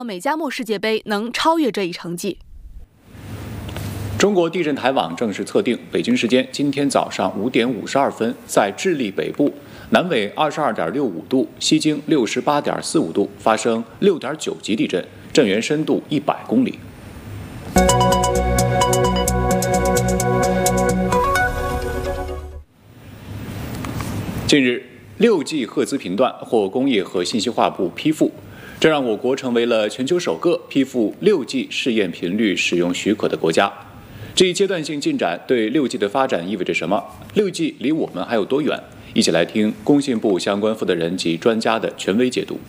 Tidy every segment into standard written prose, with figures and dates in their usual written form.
美加墨世界杯能超越这一成绩。 中国地震台网正式测定，北京时间今天早上5点52分，在智利北部南纬22.65度，西经68.45度发生6.9级地震，震源深度100公里。近日，6G 赫兹频段获工业和信息化部批复，这让我国成为了全球首个批复6G 试验频率使用许可的国家。这一阶段性进展对6G 的发展意味着什么？6G 离我们还有多远？一起来听工信部相关负责人及专家的权威解读。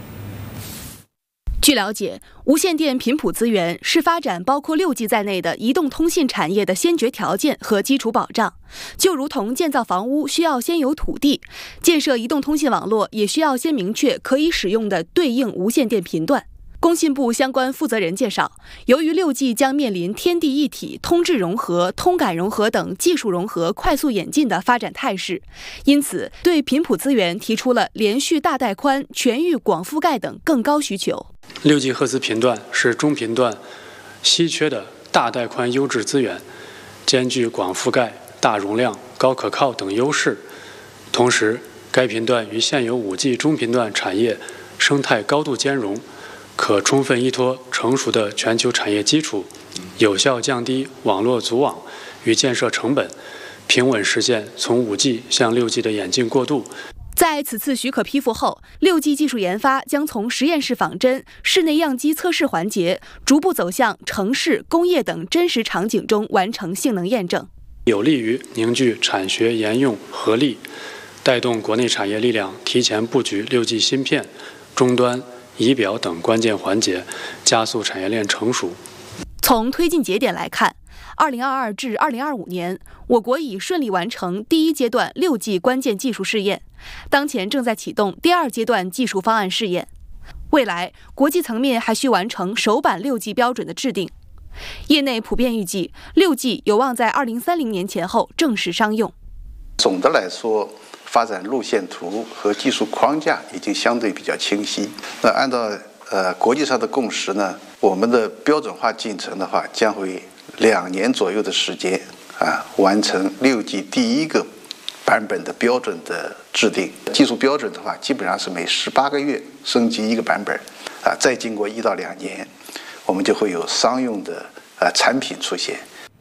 据了解，无线电频谱资源是发展包括6G 在内的移动通信产业的先决条件和基础保障。就如同建造房屋需要先有土地，建设移动通信网络也需要先明确可以使用的对应无线电频段。工信部相关负责人介绍，由于6G 将面临天地一体、通智融合、通感融合等技术融合快速演进的发展态势，因此对频谱资源提出了连续大带宽、全域广覆盖等更高需求。 6G 赫兹频段是中频段稀缺的大带宽优质资源，兼具广覆盖、大容量、高可靠等优势。同时，该频段与现有5G 中频段产业生态高度兼容，可充分依托成熟的全球产业基础，有效降低网络组网与建设成本，平稳实现从5G 向6G 的演进过渡。 在此次许可批复后，6G 技术研发将从实验室仿真、室内样机测试环节，逐步走向城市、工业等真实场景中完成性能验证， 有利于凝聚产学研用合力，带动国内产业力量提前布局6G 芯片、终端、仪表等关键环节，加速产业链成熟。 从推进节点来看，2022至2025年，我国已顺利完成第1阶段6G 关键技术试验，当前正在启动第2阶段技术方案试验。未来，国际层面还需完成首版6G 标准的制定。业内普遍预计，6G 有望在2030年前后正式商用。 总的来说，发展路线图和技术框架已经相对比较清晰。那按照国际上的共识呢，我们的标准化进程的话，将会2年左右的时间完成6G 第1个版本的标准的制定。技术标准的话，基本上是每18个月升级1个版本再经过1到2年，我们就会有商用的产品出现。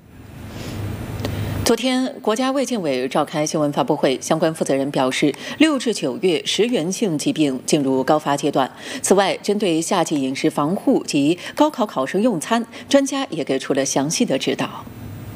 昨天，国家卫健委召开新闻发布会，相关负责人表示，6至9月食源性疾病进入高发阶段。此外，针对夏季饮食防护及高考考生用餐，专家也给出了详细的指导。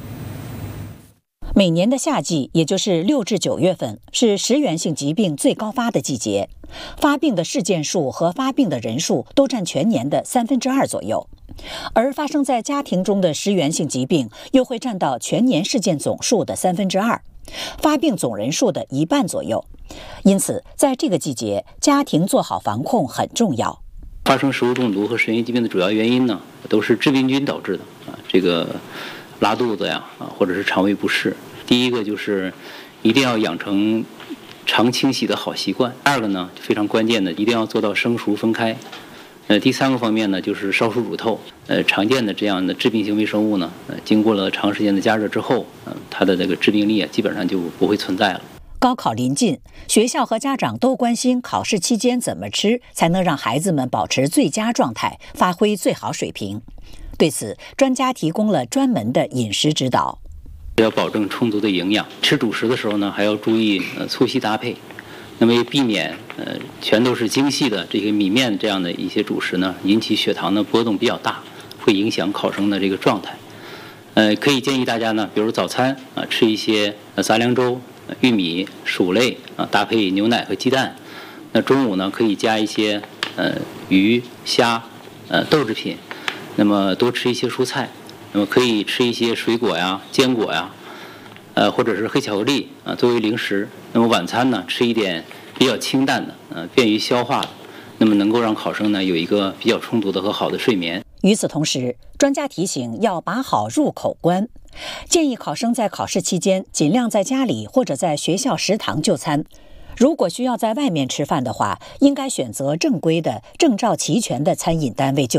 每年的夏季，也就是6至9月份，是食源性疾病最高发的季节，发病的事件数和发病的人数都占全年的2/3左右。而发生在家庭中的食源性疾病又会占到全年事件总数的2/3，发病总人数的1半左右。因此，在这个季节，家庭做好防控很重要。 发生食物中毒和食源性疾病的主要原因呢，都是致病菌导致的这个拉肚子呀或者是肠胃不适。第一个就是一定要养成常清洗的好习惯。第二个呢，非常关键的，一定要做到生熟分开。第3个方面呢，就是烧熟煮透。常见的这样的致病性微生物呢，经过了长时间的加热之后，它的这个致病力基本上就不会存在了。 高考临近，学校和家长都关心考试期间怎么吃才能让孩子们保持最佳状态，发挥最好水平。对此，专家提供了专门的饮食指导。 要保证充足的营养，吃主食的时候呢，还要注意粗细搭配。那么避免全都是精细的这个米面这样的一些主食呢，引起血糖的波动比较大，会影响考生的这个状态。可以建议大家呢，比如早餐吃一些杂粮粥、玉米、薯类搭配牛奶和鸡蛋。那中午呢，可以加一些鱼、虾、豆制品。那么多吃一些蔬菜。那么可以吃一些水果呀、坚果呀，或者是黑巧克力作为零食。那么晚餐呢，吃一点比较清淡的，便于消化的，那么能够让考生呢有一个比较充足的和好的睡眠。 与此同时，专家提醒要把好入口关，建议考生在考试期间尽量在家里或者在学校食堂就餐。 如果需要在外面吃饭的话，应该选择正规的、证照齐全的餐饮单位就